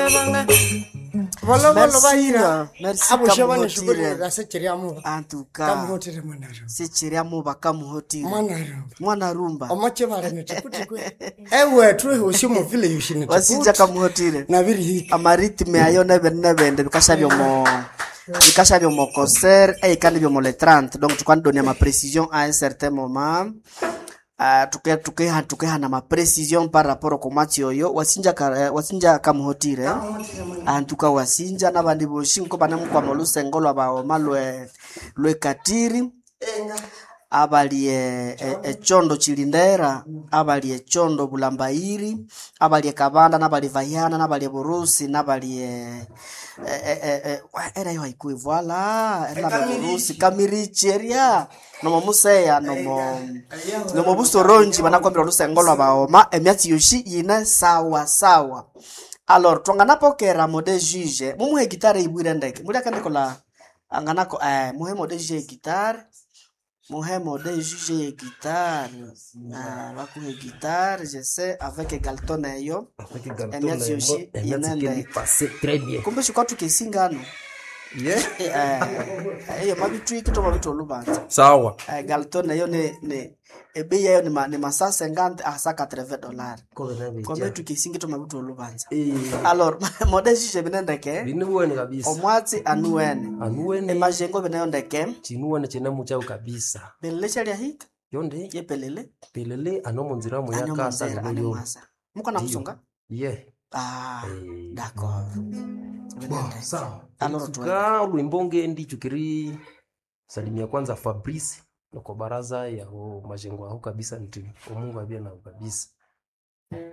banga. Volo bahira. Merci Abo shabane kamuhotire. shukuru gasechiriamu. En tout cas, Kamuhotire mwanaro. c'est chiriamu bakamuhotire. Mwanaro. Mwana rumba. Omache bara nitakuti kwe. Ewe tuwe ushimo vile yushini. Wasija kamuhotire. Na biri hiki. Amaritme ayo nebe bikasha byo concert et kandi byo le 30. Donc tu kan donner ma précision à un certain moment. Tuke na ma précision par rapport au match yoyo wasinja kamuhotire. Antuka wasinja nabandi boshinko banamukwa molusengolo abaoma lwe katiri. Abali echondo chilindera, abali echondo bulambairi, abali kabanda, nabali vayana, nabali burusi, nabali era yo haikui voila, era burusi kamiricheria, nomo museya nomo busoronji banakwambira lusengolo abaoma emyatsi yoshi yine sawa. Alors twangana pokera mode juge, mumuhe gitare ibwire ndeke. Muri akandikola anganako muhe mode juge gitare. Mohemo de juger guitare, bakuhe guitare, je sais avec Galton yo. Avec Galton Yoshi il passé très bien. Kumbe shukwa tukesinga no. Yeah. Mabitu kito mabitu lubanza. Sawa. Galton yo ne ebeya yo ni masa 50 à 180 dollars. Kumbe tukesinga to mabitu lubanza. Alors mode juger binendeke. Binuwene kabisa. Omwatsi anuwene. Majengo binayondeke. Chinuwene chene muchao kabisa. Belesha lya hit. Yonde. Ye pelele. Pelele anomo nzira mu yakasa ngoyo. Muko na msunga? Yeah. D'accord. Bon, sawa. Alors tuka Lwimbonge ndi chukiri salimia kwanza Fabrice noko baraza ya majengo aho kabisa nti Mungu abia na kabisa.